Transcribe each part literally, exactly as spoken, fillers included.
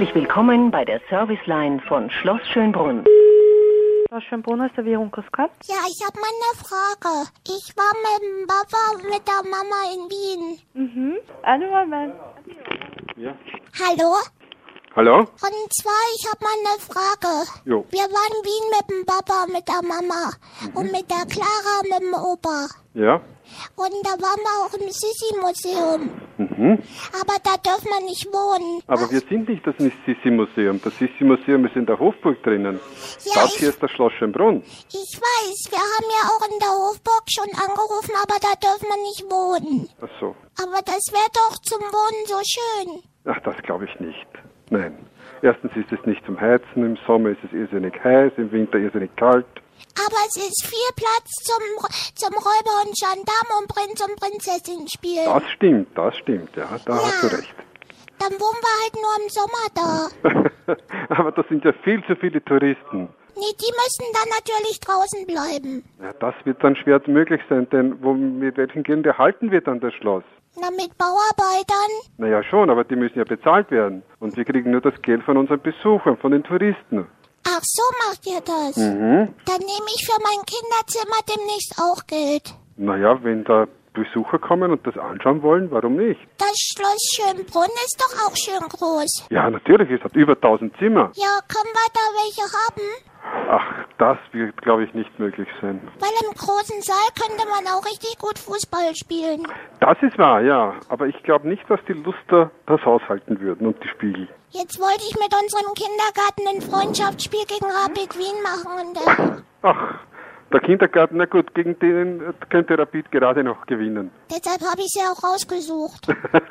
Herzlich willkommen bei der Serviceline von Schloss Schönbrunn. Schloss Schönbrunn, Reservierung, grüß Gott. Ja, ich habe mal eine Frage. Ich war mit dem Papa und mit der Mama in Wien. Mhm. Einen Moment. Ja. Hallo? Hallo? Und zwar, ich habe mal eine Frage. Jo. Wir waren in Wien mit dem Papa und mit der Mama. Mhm. Und mit der Clara mit dem Opa. Ja. Und da waren wir auch im Sissi-Museum. Mhm. Aber da dürfen wir nicht wohnen. Aber Was? wir sind nicht das Sissi-Museum. Das Sissi-Museum ist in der Hofburg drinnen. Ja, Das ich, hier ist das Schloss Schönbrunn. ich weiß, wir haben ja auch in der Hofburg schon angerufen, aber da dürfen wir nicht wohnen. Ach so. Aber das wäre doch zum Wohnen so schön. Ach, das glaube ich nicht. Nein. Erstens ist es nicht zum Heizen. Im Sommer ist es irrsinnig heiß, im Winter irrsinnig kalt. Aber es ist viel Platz zum, zum Räuber und Gendarm und Prinz und Prinzessin spielen. Das stimmt, das stimmt. Ja, da Ja. hast du recht. Dann wohnen wir halt nur im Sommer da. Aber das sind ja viel zu viele Touristen. Nee, die müssen dann natürlich draußen bleiben. Ja, das wird dann schwer möglich sein, denn wo, mit welchen Geld erhalten wir dann das Schloss? Na, mit Bauarbeitern? Naja, schon, aber die müssen ja bezahlt werden. Und wir kriegen nur das Geld von unseren Besuchern, von den Touristen. Ach, so macht ihr das. Mhm. Dann nehme ich für mein Kinderzimmer demnächst auch Geld. Naja, wenn da Besucher kommen und das anschauen wollen, warum nicht? Das Schloss Schönbrunn ist doch auch schön groß. Ja, natürlich, es hat über tausend Zimmer. Ja, können wir da welche haben? Ach, das wird, glaube ich, nicht möglich sein. Weil im großen Saal könnte man auch richtig gut Fußball spielen. Das ist wahr, ja. Aber ich glaube nicht, dass die Luster das aushalten würden und die Spiegel. Jetzt wollte ich mit unserem Kindergarten ein Freundschaftsspiel gegen Rapid Wien machen und der, Ach, der Kindergarten, na gut, gegen den könnte Rapid gerade noch gewinnen. deshalb habe ich sie auch rausgesucht.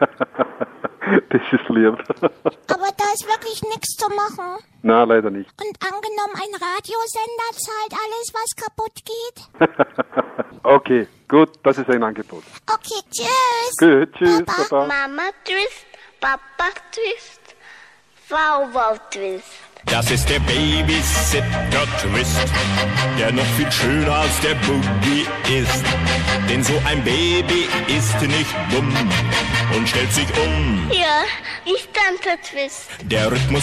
Das ist lieb. Aber da ist wirklich nichts zu machen. Na, leider nicht. Und angenommen, ein Radiosender zahlt alles, was kaputt geht. Okay, gut, das ist ein Angebot. Okay, tschüss. Gut, tschüss, Papa. Papa. Mama Twist, Papa Twist, Wow Twist. Das ist der Babysitter-Twist, der noch viel schöner als der Boogie ist. Denn so ein Baby ist nicht dumm und stellt sich um. Ja, ich Tante Twist. Der Rhythmus